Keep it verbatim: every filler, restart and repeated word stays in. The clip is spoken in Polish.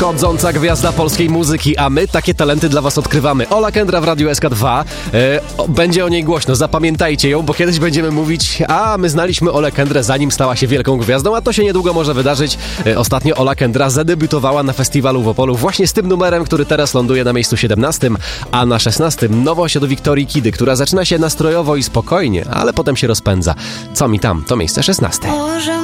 Nadchodząca gwiazda polskiej muzyki, a my takie talenty dla was odkrywamy. Ola Kendra w Radiu S K dwa. E, o, będzie o niej głośno, zapamiętajcie ją, bo kiedyś będziemy mówić, a my znaliśmy Olę Kendrę zanim stała się wielką gwiazdą, a to się niedługo może wydarzyć. E, ostatnio Ola Kendra zadebiutowała na festiwalu w Opolu właśnie z tym numerem, który teraz ląduje na miejscu siedemnastym, a na szesnastym nowość od Wiktorii Kidy, która zaczyna się nastrojowo i spokojnie, ale potem się rozpędza. Co mi tam? To miejsce szesnaste.